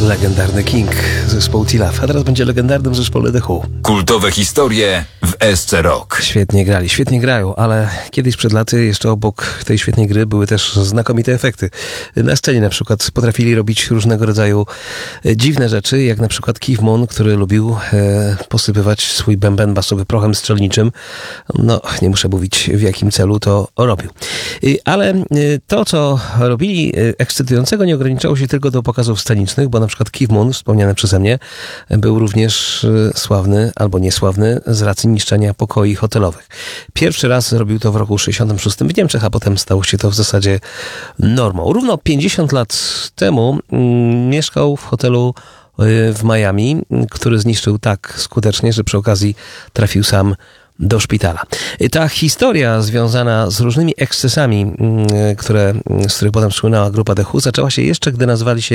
Legendarny King, zespoł T-Love, a teraz będzie legendarnym zespole The Who. Kultowe historie w SC Rock. Świetnie grali, świetnie grają, ale kiedyś przed laty jeszcze obok tej świetnej gry były też znakomite efekty. Na scenie na przykład potrafili robić różnego rodzaju dziwne rzeczy, jak na przykład Keith Moon, który lubił posypywać swój bęben basowy prochem strzelniczym. No, nie muszę mówić, w jakim celu to robił. Ale to, co robili ekscytującego, nie ograniczało się tylko do pokazów scenicznych, bo na przykład Keith Moon, wspomniany przeze mnie, był również sławny albo niesławny z racji niszczenia pokoi hotelowych. Pierwszy raz zrobił to w roku 1966 w Niemczech, a potem stało się to w zasadzie normą. Równo 50 lat temu mieszkał w hotelu w Miami, który zniszczył tak skutecznie, że przy okazji trafił sam do szpitala. Ta historia związana z różnymi ekscesami, z których potem słynęła grupa The Who, zaczęła się jeszcze, gdy nazywali się